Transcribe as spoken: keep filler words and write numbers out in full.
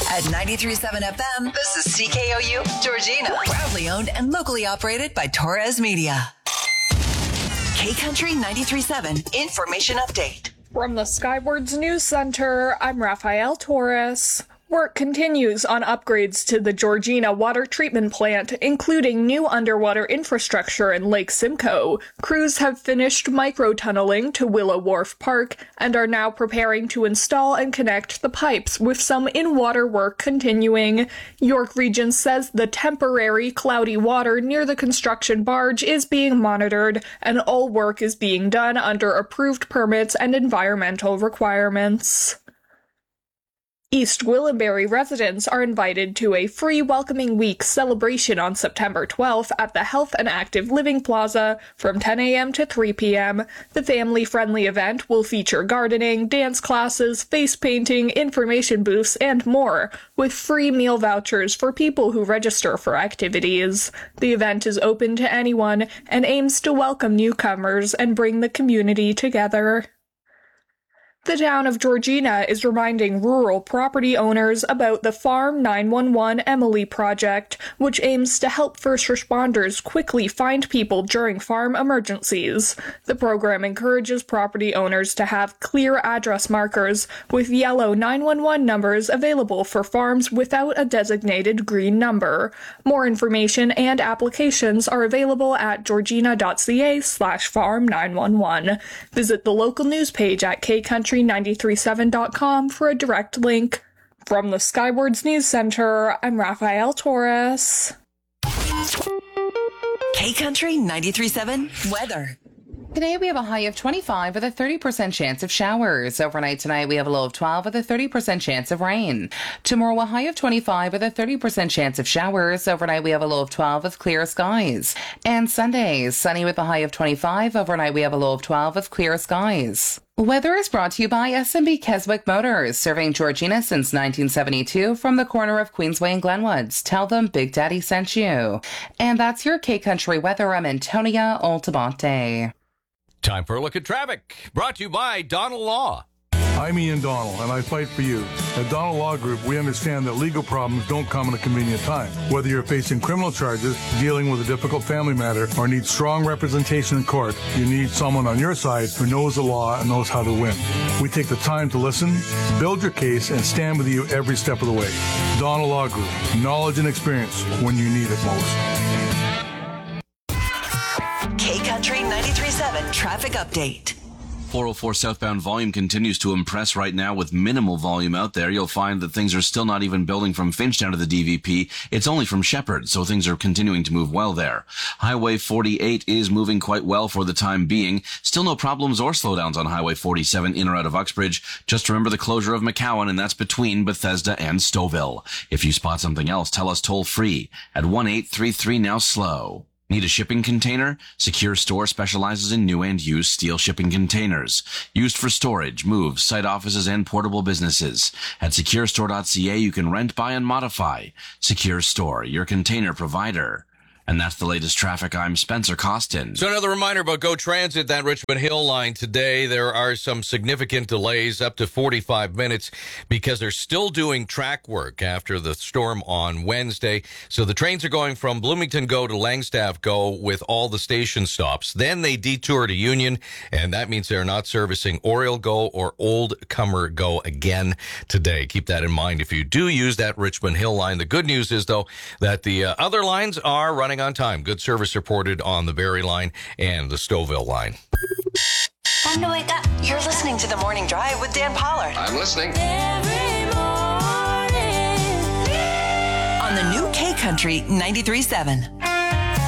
At ninety-three point seven F M, this is C K O U, Georgina. Proudly owned and locally operated by Torres Media. K-Country ninety-three point seven Information Update. From the Skywards News Center, I'm Rafael Torres. Work continues on upgrades to the Georgina water treatment plant, including new underwater infrastructure in Lake Simcoe. Crews have finished micro-tunneling to Willow Wharf Park and are now preparing to install and connect the pipes, with some in-water work continuing. York Region says the temporary cloudy water near the construction barge is being monitored, and all work is being done under approved permits and environmental requirements. East Gwillimbury residents are invited to a free Welcoming Week celebration on September twelfth at the Health and Active Living Plaza from ten a.m. to three p.m. The family-friendly event will feature gardening, dance classes, face painting, information booths, and more, with free meal vouchers for people who register for activities. The event is open to anyone and aims to welcome newcomers and bring the community together. The town of Georgina is reminding rural property owners about the Farm nine one one Emily project, which aims to help first responders quickly find people during farm emergencies. The program encourages property owners to have clear address markers with yellow nine one one numbers available for farms without a designated green number. More information and applications are available at georgina.ca slash farm 911. Visit the local news page at K Country ninety-three point seven dot com for a direct link. From the Skywards News Center, I'm Rafael Torres. K-Country ninety-three point seven weather. Today we have a high of twenty-five with a thirty percent chance of showers. Overnight tonight we have a low of twelve with a thirty percent chance of rain. Tomorrow a high of twenty-five with a thirty percent chance of showers. Overnight we have a low of twelve with clear skies. And Sunday, sunny with a high of twenty-five. Overnight we have a low of twelve with clear skies. Weather is brought to you by S and B Keswick Motors, serving Georgina since nineteen seventy-two from the corner of Queensway and Glenwoods. Tell them Big Daddy sent you. And that's your K-Country weather. I'm Antonia Altamonte. Time for a look at traffic, brought to you by Donald Law. I'm Ian Donald, and I fight for you. At Donald Law Group, we understand that legal problems don't come at a convenient time. Whether you're facing criminal charges, dealing with a difficult family matter, or need strong representation in court, you need someone on your side who knows the law and knows how to win. We take the time to listen, build your case, and stand with you every step of the way. Donald Law Group, knowledge and experience when you need it most. K-Country ninety-three point seven traffic update. four oh four southbound volume continues to impress right now with minimal volume out there. You'll find that things are still not even building from Finch down to the D V P. It's only from Shepherd, so things are continuing to move well there. Highway forty-eight is moving quite well for the time being. Still no problems or slowdowns on Highway forty-seven in or out of Uxbridge. Just remember the closure of McCowan, and that's between Bethesda and Stouffville. If you spot something else, tell us toll free at one eight three three now slow. Need a shipping container? Secure Store specializes in new and used steel shipping containers. Used for storage, moves, site offices, and portable businesses. At secure store dot c a, you can rent, buy, and modify. Secure Store, your container provider. And that's the latest traffic. I'm Spencer Costin. So another reminder about Go Transit, that Richmond Hill line today. There are some significant delays, up to forty-five minutes, because they're still doing track work after the storm on Wednesday. So the trains are going from Bloomington Go to Langstaff Go with all the station stops. Then they detour to Union, and that means they're not servicing Oriole Go or Old Comer Go again today. Keep that in mind if you do use that Richmond Hill line. The good news is, though, that the uh, other lines are running on time. Good service reported on the Barrie line and the Stouffville line. Time to wake up. You're listening to The Morning Drive with Dan Pollard. I'm listening. Every morning. On the new K-Country ninety-three point seven.